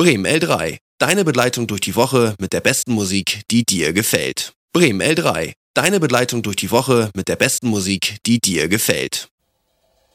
Bremen L3, deine Begleitung durch die Woche mit der besten Musik, die dir gefällt. Bremen L3, deine Begleitung durch die Woche mit der besten Musik, die dir gefällt.